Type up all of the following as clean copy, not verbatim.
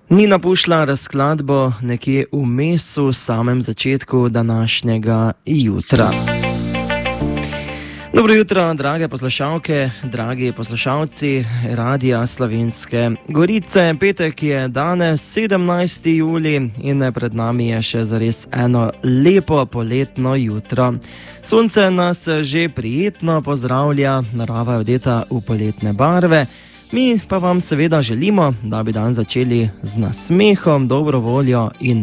Nina Pušlar razkladbo nekje v mesu, samem začetku današnjega jutra. Dobro jutro, drage poslušalke, dragi poslušalci Radia Slovenske Gorice. Petek je danes 17. julij in pred nami je še zares eno lepo poletno jutro. Sonce nas že prijetno pozdravlja, narava je odeta v poletne barve. Mi pa vam seveda želimo, da bi dan začeli z nasmehom, dobro voljo in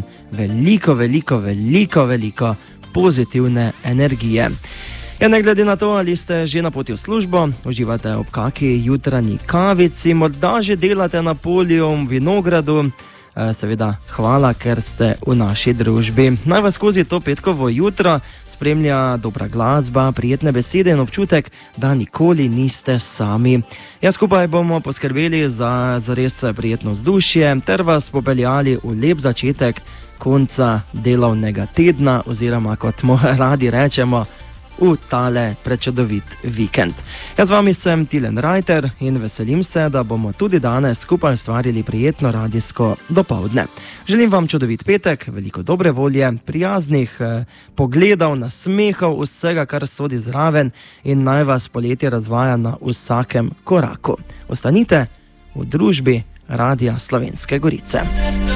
veliko pozitivne energije. Ja, ne glede na to, ali ste že na poti v službo, uživate ob kaki jutranji kavici, morda že delate na polju v vinogradu, seveda hvala, ker ste v naši družbi. Naj vas skozi to petkovo jutro spremlja dobra glasba, prijetne besede in občutek, da nikoli niste sami. Ja, skupaj bomo poskrbeli za res prijetno vzdušje ter vas popeljali v lep začetek konca delovnega tedna oziroma, kot mu radi rečemo, v tale prečudovit vikend. Jaz z vami sem Tilen Reiter in veselim se, da bomo tudi danes skupaj ustvarili prijetno radijsko dopoldne. Želim vam čudovit petek, veliko dobre volje, prijaznih pogledov, nasmehov, vsega, kar sodi zraven in naj vas poletje razvaja na vsakem koraku. Ostanite v družbi Radia Slovenske Gorice.